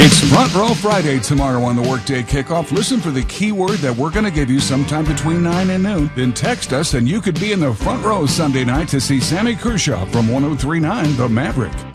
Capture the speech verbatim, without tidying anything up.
It's Front Row Friday tomorrow on the Workday Kickoff. Listen for the keyword that we're going to give you sometime between nine and noon. Then text us and you could be in the front row Sunday night to see Sammy Kershaw from one oh three point nine The Maverick.